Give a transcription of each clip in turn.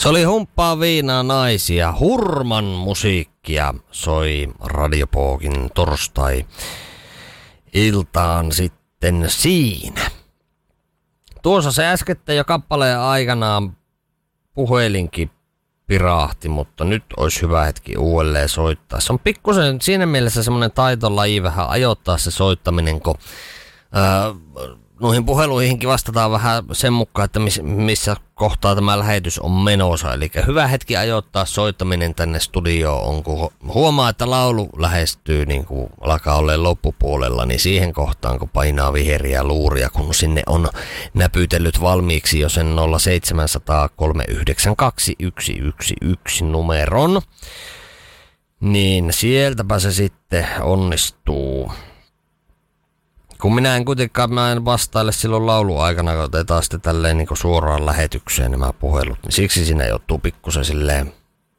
Se oli Humppaa viinaa naisia. Hurman musiikkia soi Radio Pookin torstai-iltaan sitten siinä. Tuossa se äskettäin jo kappaleen aikanaan puhelinkin pirahti, mutta nyt olisi hyvä hetki uudelleen soittaa. Se on pikkusen siinä mielessä semmoinen taitolaji vähän ajoittaa se soittaminen, kun noihin puheluihinkin vastataan vähän sen mukaan, että missä kohtaa tämä lähetys on menossa. Eli hyvä hetki ajoittaa soittaminen tänne studioon on, kun huomaa, että laulu lähestyy, niin kuin alkaa olla loppupuolella, niin siihen kohtaan, kun painaa viheriä luuria, kun sinne on näpytellyt valmiiksi jo sen 0700 392 111 numeron, niin sieltäpä se sitten onnistuu. Kun minä en vastaile silloin lauluaikana, kun otetaan sitten tälleen niin suoraan lähetykseen nämä puhelut, niin siksi siinä joutuu pikkusen silleen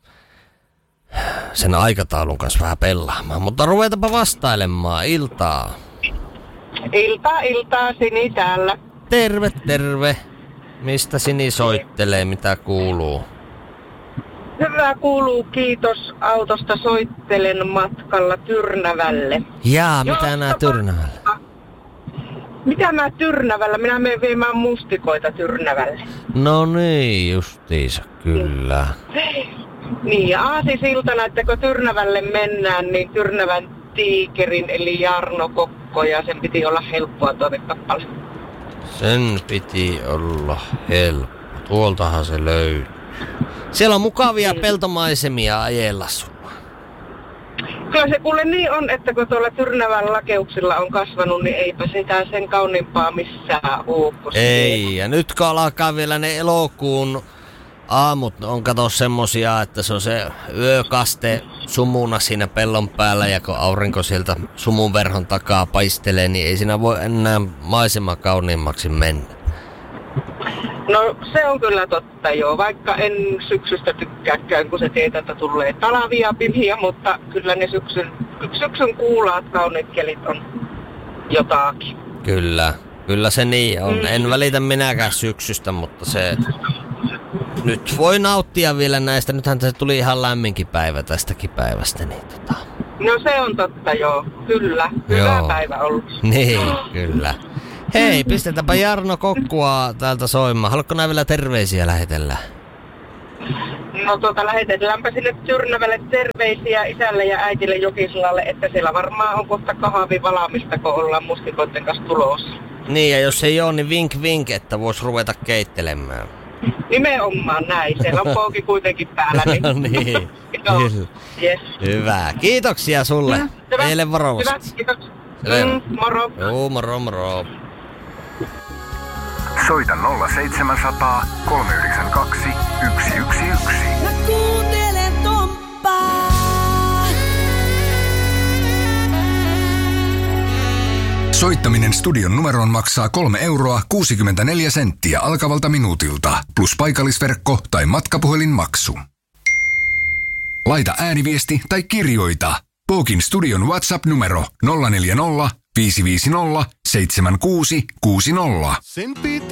sen aikataulun kanssa vähän pelaamaan. Mutta ruvetaanpa vastailemaan. Iltaa. Iltaa, Sini täällä. Terve. Mistä Sini soittelee, mitä kuuluu? Hyvä kuuluu, kiitos. Autosta soittelen matkalla Tyrnävälle. Jaa, mitä nää Tyrnävällä? Mitä mä Tyrnävällä? Minä menen viemään mustikoita Tyrnävälle. No niin, justiinsa, kyllä. Niin, ja aasisiltana, että kun Tyrnävälle mennään, niin Tyrnävän tiikerin eli Jarno Kokko, ja sen piti olla helppoa toivekappale. Sen piti olla helppo. Tuoltahan se löytyy. Siellä on mukavia peltomaisemia ajella sulla. Kyllä se kuule niin on, että kun tuolla Tyrnävän lakeuksilla on kasvanut, niin eipä sitä sen kauniimpaa missään ole. Ei, ja nyt kun alkaa vielä ne elokuun aamut, on kato semmosia, että se on se yökaste sumuna siinä pellon päällä, ja kun aurinko sieltä sumun verhon takaa paistelee, niin ei siinä voi enää maisema kauniimmaksi mennä. No se on kyllä totta joo, vaikka en syksystä tykkääkään, kun se tietää, että tulee talavia pimiä, mutta kyllä ne syksyn kuulaat kauniit kelit on jotakin. Kyllä se niin on. En välitä minäkään syksystä, mutta se nyt voi nauttia vielä näistä. Nythän se tuli ihan lämminkin päivä tästäkin päivästä. Niin No se on totta joo, kyllä. Hyvä päivä ollut. Niin, kyllä. Hei, pistetäänpä Jarno Kokkua täältä soimaan. Haluatko nää vielä terveisiä lähetellä? No lähetetäänpä sinne Tyrnävälle terveisiä isälle ja äitille Jokisulalle, että siellä varmaan on kohta kahvin valaamista, kun ollaan mustikoiden kanssa tulossa. Niin, ja jos ei oo, niin vink, että vois ruveta keittelemään. Nimenomaan näin, siellä on pooki kuitenkin päällä. Niin. Joo, yes. Hyvä, kiitoksia sulle. Hyvä. Eilen varovasti. Hyvä, kiitos. Moro. Joo, moro. Soita 0700 392 111. Mä kuuntelen Tomppaa. Soittaminen studion numeroon maksaa 3,64 € alkavalta minuutilta, plus paikallisverkko tai matkapuhelinmaksu. Laita ääniviesti tai kirjoita. Pookin studion WhatsApp-numero 040 550 7660.